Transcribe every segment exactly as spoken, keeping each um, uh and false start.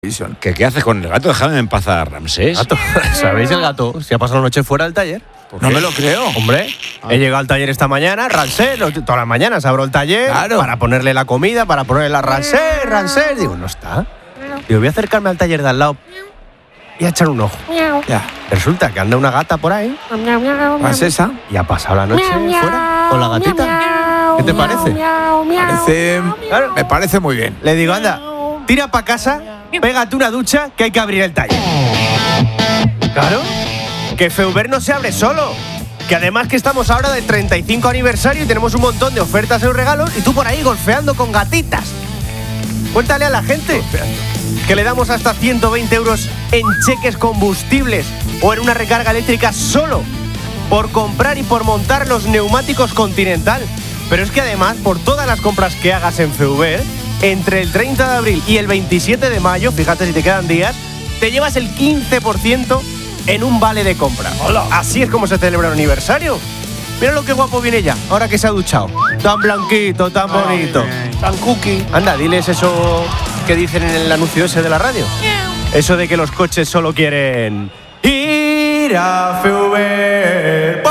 ¿Qué, ¿Qué haces con el gato? Déjame en paz a Ramsés. ¿Gato? ¿Sabéis el gato? Se ha pasado la noche fuera del taller. No me lo creo. Hombre, ah. he llegado al taller esta mañana, Ramsés, todas las mañanas abro el taller claro. para ponerle la comida, para ponerle la Ramsés, Ramsés. Digo, no está. Digo, voy a acercarme al taller de al lado y a echar un ojo. Ya. Resulta que anda una gata por ahí. ¿Ramsesa? Y ha pasado la noche fuera con la gatita. ¿Qué te parece? Parece claro. Me parece muy bien. Le digo, anda, tira para casa, pégate una ducha que hay que abrir el taller. Claro. Que Feuber no se abre solo. Que además que estamos ahora del treinta y cinco aniversario y tenemos un montón de ofertas y regalos y tú por ahí golfeando con gatitas. Cuéntale a la gente golfeando. Que le damos hasta ciento veinte euros en cheques combustibles o en una recarga eléctrica solo por comprar y por montar los neumáticos Continental. Pero es que además, por todas las compras que hagas en Feuber, entre el treinta de abril y el veintisiete de mayo, fíjate si te quedan días, te llevas el quince por ciento en un vale de compra. Hola. Así es como se celebra el aniversario. Mira lo que guapo viene ya, ahora que se ha duchado. Tan blanquito, tan bonito. Ay, tan cookie. Anda, diles eso que dicen en el anuncio ese de la radio. Eso de que los coches solo quieren ir a Feuber.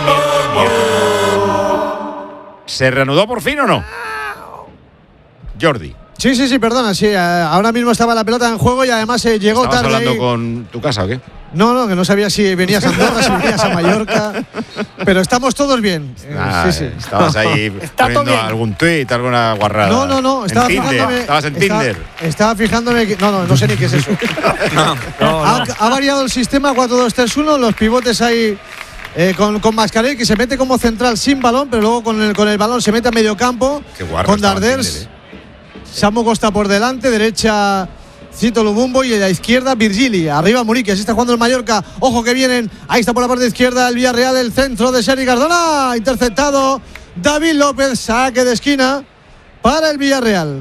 ¿Se reanudó por fin o no? Jordi. Sí, sí, sí, perdona, sí. Ahora mismo estaba la pelota en juego y además eh, llegó ¿Estabas tarde. hablando ahí. con tu casa o qué? No, no, que no sabía si venías a Andorra, si venías a Mallorca. Pero estamos todos bien. Eh, ah, sí, sí. Estabas ahí poniendo algún tuit, alguna guarrada. No, no, no. Estaba en fijándome. Tinder. Estabas en estaba, Tinder. Estaba fijándome. Que, no, no, no sé ni qué es eso. no, no, ha, no. ha variado el sistema cuatro dos tres uno. Los pivotes ahí. Eh, con, con Mascarell, que se mete como central sin balón, pero luego con el, con el balón se mete a medio campo. Qué guarro con Darders. Eh. Samu Costa por delante, derecha Cito Lubumbo y a la izquierda Virgili. Arriba Muriqui, así está jugando el Mallorca. Ojo que vienen, ahí está por la parte izquierda el Villarreal, el centro de Sergi Cardona. Interceptado David López, saque de esquina para el Villarreal.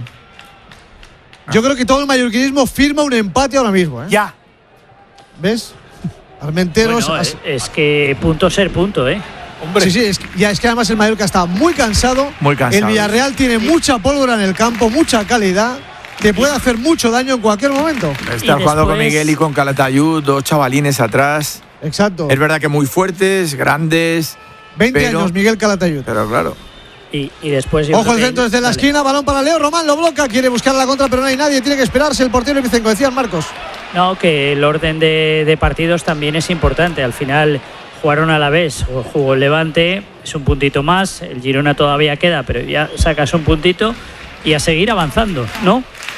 Yo creo que todo el mallorquinismo firma un empate ahora mismo. ¿eh? Ya. ¿Ves? Armenteros. Bueno, es, es que punto ser punto, ¿eh? Hombre. Sí, sí, es, ya es que además el Mallorca está muy cansado. Muy cansado. El Villarreal tiene mucha pólvora en el campo, mucha calidad. Te puede hacer mucho daño en cualquier momento. Está jugando con Miguel y con Calatayud, dos chavalines atrás. Exacto. Es verdad que muy fuertes, grandes. veinte pero, años, Miguel Calatayud. Pero claro. Y, y después. Ojo el centro desde la vale. esquina, balón para Leo. Román lo bloca, quiere buscar la contra, pero no hay nadie. Tiene que esperarse el portero Vicenco, decían Marcos. No, que el orden de, de partidos también es importante. Al final jugaron a la vez, jugó el Levante, es un puntito más. El Girona todavía queda, pero ya sacas un puntito y a seguir avanzando, ¿no?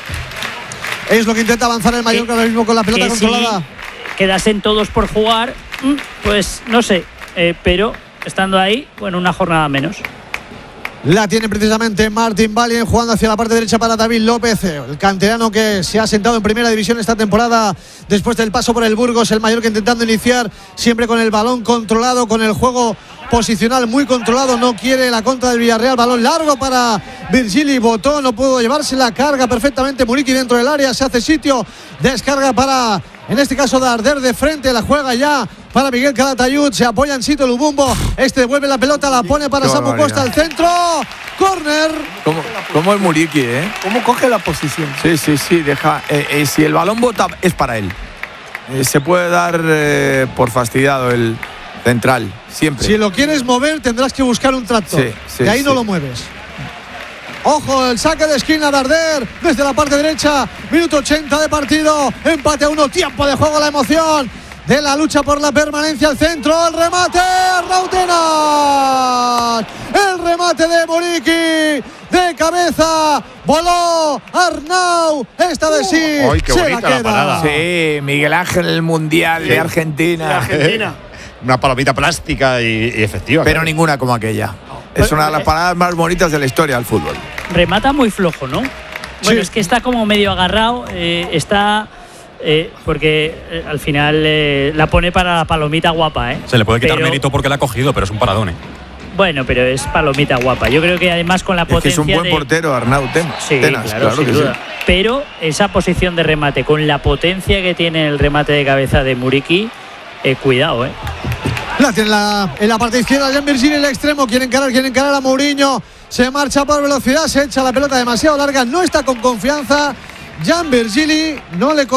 Es lo que intenta avanzar el Mallorca ahora mismo con la pelota controlada. Si quedasen todos por jugar, pues no sé, eh, pero estando ahí, bueno, una jornada menos. La tiene precisamente Martín Valien jugando hacia la parte derecha para David López, el canterano que se ha sentado en primera división esta temporada después del paso por el Burgos. El Mallorca intentando iniciar siempre con el balón controlado, con el juego posicional muy controlado. No quiere la contra del Villarreal. Balón largo para Virgili, botó, no pudo llevarse la carga perfectamente Muriqui dentro del área, se hace sitio, descarga para, en este caso, Darder de frente, la juega ya para Miguel Calatayud, se apoya en Cito Lubumbo, este devuelve la pelota, la pone para Samu Costa al centro, córner. ¿Cómo, cómo es Muriqui, eh? ¿Cómo coge la posición? Sí, sí, sí, deja, eh, eh, si el balón bota es para él. Eh, se puede dar eh, por fastidiado el central, siempre. Si lo quieres mover tendrás que buscar un tractor, sí, sí, de ahí sí. no lo mueves. Ojo, el saque de esquina Darder desde la parte derecha, minuto ochenta de partido, empate a uno, tiempo de juego, la emoción de la lucha por la permanencia al centro, el remate, Rautenas, el remate de Muriqui, de cabeza, voló Arnau, esta vez sí, ¡ay, qué se bonita la la queda! parada! Sí, Miguel Ángel, el Mundial Sí. de Argentina. De Argentina. Una palomita plástica y, y efectiva. Pero claro. ninguna como aquella. Es una de las paradas más bonitas de la historia del fútbol. Remata muy flojo, ¿no? Bueno, Sí. es que está como medio agarrado, eh, está. Eh, porque eh, al final eh, la pone para la palomita guapa, ¿eh? Se le puede quitar Pero, mérito porque la ha cogido, pero es un paradón, ¿eh? Bueno, pero es palomita guapa. Yo creo que además con la Es que potencia es un buen de, portero, Arnau Tenas. Sí, Tenas, claro, claro sin que duda. sí. Pero esa posición de remate con la potencia que tiene el remate de cabeza de Muriqui, eh, cuidado, ¿eh? La tiene la, en la parte izquierda, Jean Virgili, el extremo, quiere encarar, quiere encarar a Mourinho, se marcha por velocidad, se echa la pelota demasiado larga, no está con confianza Jan Virgili no le